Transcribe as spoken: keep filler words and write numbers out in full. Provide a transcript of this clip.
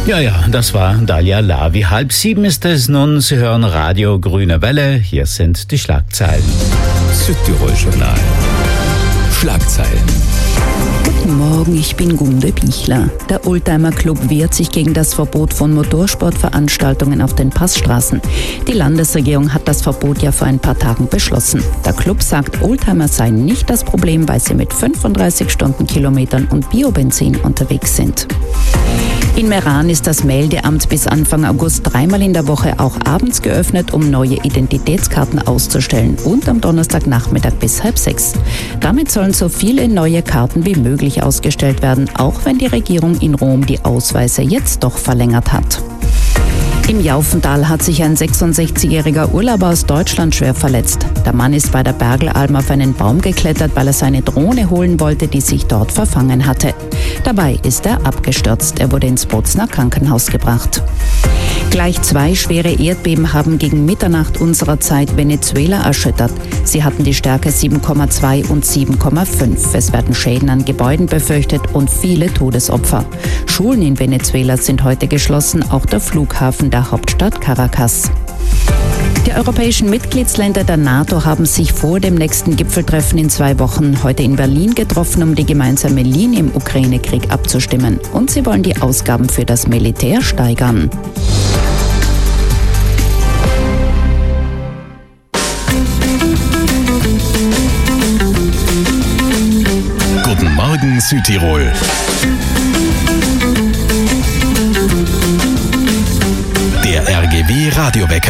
Ja, ja, das war Dalia Lavi. Halb sieben ist es nun. Sie hören Radio Grüne Welle. Hier sind die Schlagzeilen. Südtirol-Journal. Schlagzeilen. Guten Morgen, ich bin Gunde Bichler. Der Oldtimer Club wehrt sich gegen das Verbot von Motorsportveranstaltungen auf den Passstraßen. Die Landesregierung hat das Verbot ja vor ein paar Tagen beschlossen. Der Club sagt, Oldtimer seien nicht das Problem, weil sie mit fünfunddreißig Stundenkilometern und Biobenzin unterwegs sind. In Meran ist das Meldeamt bis Anfang August dreimal in der Woche auch abends geöffnet, um neue Identitätskarten auszustellen und am Donnerstagnachmittag bis halb sechs. Damit sollen so viele neue Karten wie möglich ausgestellt werden, auch wenn die Regierung in Rom die Ausweise jetzt doch verlängert hat. Im Jaufental hat sich ein sechsundsechzigjähriger Urlauber aus Deutschland schwer verletzt. Der Mann ist bei der Bergelalm auf einen Baum geklettert, weil er seine Drohne holen wollte, die sich dort verfangen hatte. Dabei ist er abgestürzt. Er wurde ins Bozner Krankenhaus gebracht. Gleich zwei schwere Erdbeben haben gegen Mitternacht unserer Zeit Venezuela erschüttert. Sie hatten die Stärke sieben Komma zwei und sieben Komma fünf. Es werden Schäden an Gebäuden befürchtet und viele Todesopfer. Schulen in Venezuela sind heute geschlossen, auch der Flughafen der Hauptstadt Caracas. Die europäischen Mitgliedsländer der NATO haben sich vor dem nächsten Gipfeltreffen in zwei Wochen heute in Berlin getroffen, um die gemeinsame Linie im Ukraine-Krieg abzustimmen. Und sie wollen die Ausgaben für das Militär steigern. Guten Morgen Südtirol. Der R G W Radiowecker.